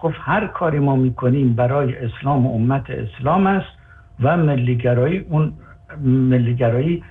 گفت هر کاری ما میکنیم برای اسلام و امت اسلام است و ملیگرایی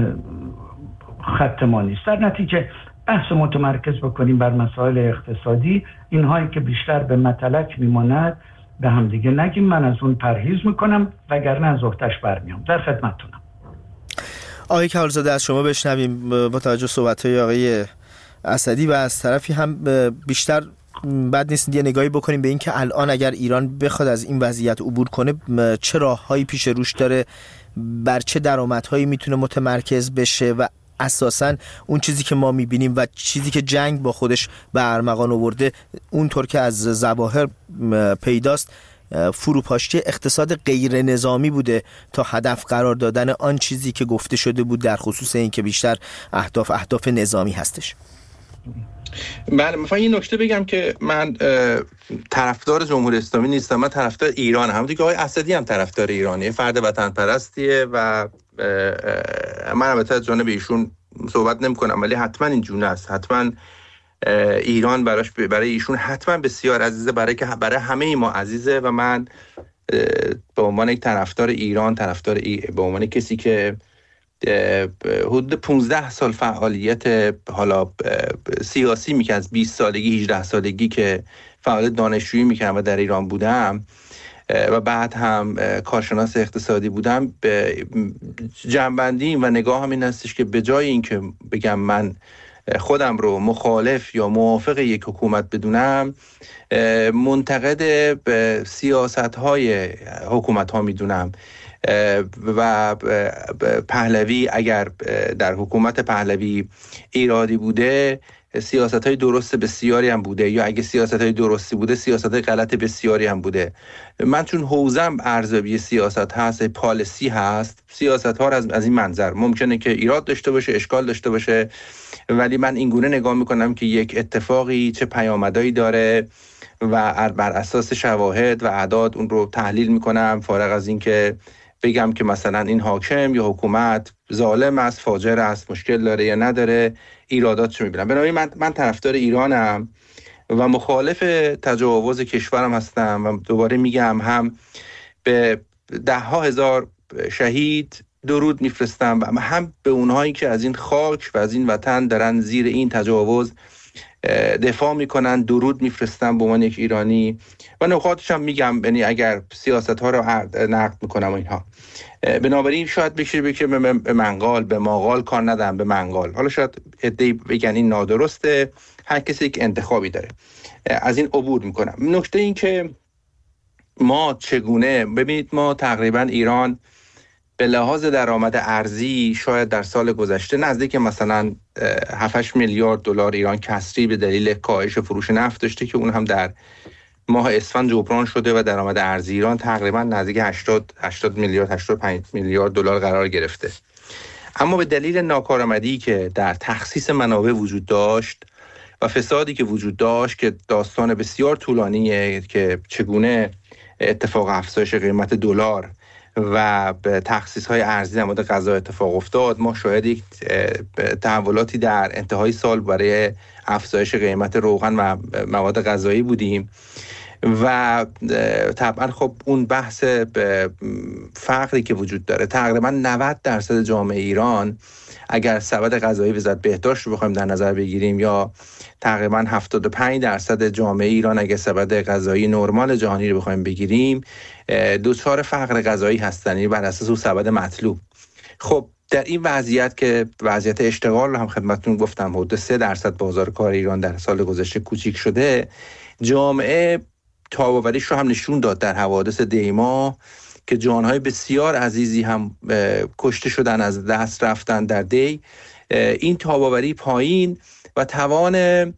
خط ما نیست. در نتیجه بحث متمرکز بکنیم بر مسائل اقتصادی، اینهایی که بیشتر به متلک میماند به هم دیگه نگیم. من از اون پرهیز میکنم وگرنه از عهده‌اش برمیام. در خدمتتونم. آقای کمالزاده از شما بشنویم با توجه صحبت‌های آقای اسدی و از طرفی هم بیشتر بد نیست یه نگاهی بکنیم به این که الان اگر ایران بخواد از این وضعیت عبور کنه چه راه‌هایی پیش روش داره، بر چه درآمدهایی میتونه متمرکز بشه و اساساً اون چیزی که ما میبینیم و چیزی که جنگ با خودش به ارمغان آورده اونطور که از ظواهر پیداست فروپاشی اقتصاد غیر نظامی بوده تا هدف قرار دادن آن چیزی که گفته شده بود در خصوص این که بیشتر اهداف نظامی هستش. بله، مثلا این نکته بگم که من طرفدار جمهوری اسلامی نیستم، من طرفدار ایرانم. همونطور که آقای اسدی هم طرفدار ایرانه، فرد وطن پرستیه و من البته از جانب ایشون صحبت نمی‌کنم، ولی حتما این جونه است. حتما ایران برای ایشون حتما بسیار عزیزه، برای همه ما عزیزه و من به عنوان یک طرفدار ایران، به عنوان کسی که حدود 15 سال فعالیت حالا سیاسی میکنم، از 20 سالگی 18 سالگی که فعالیت دانشجویی میکنم و در ایران بودم و بعد هم کارشناس اقتصادی بودم، به جنبندیم و نگاه هم این هستش که به جای این که بگم من خودم رو مخالف یا موافق یک حکومت بدونم، منتقد به سیاست‌های حکومت‌ها میدونم و پهلوی اگر در حکومت پهلوی ایرادی بوده سیاست‌های درست بسیاری هم بوده، یا اگه سیاست‌های درستی بوده سیاست‌های غلط بسیاری هم بوده. من چون حوزم ارزیابی سیاست هست، پالیسی هست، سیاست‌ها از این منظر ممکنه که ایراد داشته باشه، اشکال داشته باشه، ولی من اینگونه نگاه میکنم که یک اتفاقی چه پیامدهایی داره و بر اساس شواهد و اعداد اون رو تحلیل میکنم، فارغ از این که بگم که مثلا این حاکم یا حکومت ظالم است، فاجر است، مشکل داره یا نداره، ایراداتشو میبینم. بنابراین من طرفدار ایرانم و مخالف تجاوز کشورم هستم و دوباره میگم هم به 10,000 شهید درود میفرستم و هم به اونهایی که از این خاک و از این وطن دارن زیر این تجاوز دفاع میکنن درود میفرستم به عنوان یک ایرانی و نکاتش هم میگم، یعنی اگر سیاست ها رو نقد میکنم و اینها. بنابراین شاید بشه به منقال به ماقال کار ندم، به منقال. حالا شاید عده‌ای بگن این نادرسته، هر کسی یک انتخابی داره، از این عبور میکنم. نکته این که ما چگونه، ببینید ما تقریبا ایران به لحاظ درآمد ارزی شاید در سال گذشته نزدیک مثلا 7-8 میلیارد دلار ایران کسری به دلیل کاهش فروش نفت داشته که اون هم در ماه اسفند جبران شده و درآمد ارزی ایران تقریبا نزدیک 80 میلیارد 85 میلیارد دلار قرار گرفته. اما به دلیل ناکارآمدی که در تخصیص منابع وجود داشت و فسادی که وجود داشت که داستان بسیار طولانیه که چگونه اتفاق افزایش قیمت دلار و به تخصیص‌های ارزی در مورد غذا اتفاق افتاد، ما شاهد یک تحولاتی در انتهای سال برای افزایش قیمت روغن و مواد غذایی بودیم و طبعا خب اون بحث فقری که وجود داره، تقریبا 90% جامعه ایران اگر سبد غذایی وزارت بهداشت رو بخوایم در نظر بگیریم، یا تقریبا 75% جامعه ایران اگر سبد غذایی نرمال جهانی رو بخوایم بگیریم دچار فقر غذایی هستن بر اساس اون سبد مطلوب. خب در این وضعیت که وضعیت اشتغال رو هم خدمتتون گفتم، حدود 3% بازار کار ایران در سال گذشته کوچیک شده، جامعه تاب‌آوریش رو هم نشون داد در حوادث دیما که جانهای بسیار عزیزی هم کشته شدن، از دست رفتن در دی. این تاب‌آوری پایین و توان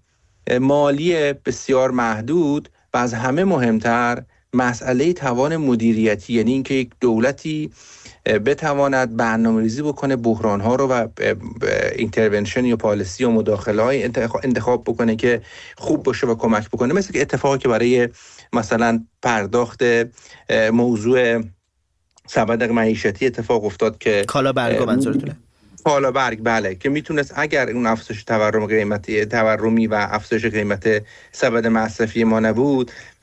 مالی بسیار محدود و از همه مهمتر مسئله توان مدیریتی، یعنی اینکه یک دولتی بتواند برنامه‌ریزی بکنه بحران‌ها رو و اینترونشن یا پالیسی و مداخله‌های انتخاب بکنه که خوب باشه و کمک بکنه، مثل که اتفاقی که برای مثلا پرداخت موضوع سبد معیشتی اتفاق افتاد که کالا برگا منظورتونه؟ کالا برگ، بله، که میتونست اگر اون افزایش تورمی و افزایش قیمت سبد مصرفی ما نبود